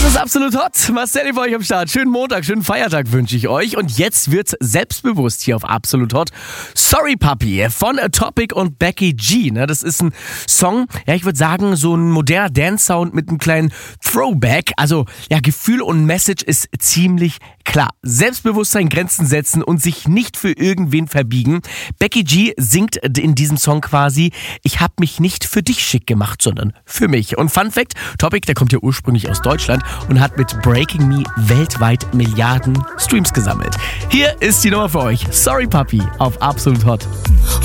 ist absolut hot. Marcel für euch am Start. Schönen Montag, schönen Feiertag wünsche ich euch. Und jetzt wird's selbstbewusst hier auf Absolut Hot. Sorry Papi von Topic und Becky G. Das ist ein Song, ja, ich würde sagen, so ein moderner Dance-Sound mit einem kleinen Throwback. Also, ja, Gefühl und Message ist ziemlich klar. Selbstbewusstsein, Grenzen setzen und sich nicht für irgendwen verbiegen. Becky G singt in diesem Song quasi: Ich hab mich nicht für dich schick gemacht, sondern für mich. Und Fun Fact, Topic, der kommt ja ursprünglich aus Deutschland und hat mit Breaking Me weltweit Milliarden Streams gesammelt. Hier ist die Nummer für euch. Sorry Papi auf Absolut Hot.